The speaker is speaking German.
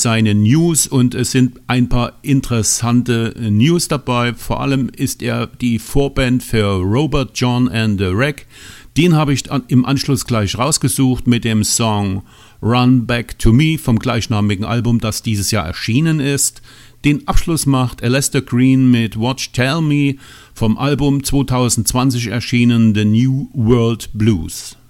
seinen News und es sind ein paar interessante News dabei. Vor allem ist er die Vorband für Robert John and the Wreck. Den habe ich im Anschluss gleich rausgesucht mit dem Song Run Back to Me vom gleichnamigen Album, das dieses Jahr erschienen ist. Den Abschluss macht Alistair Green mit Watch Tell Me vom Album 2020 erschienen The New World Blues.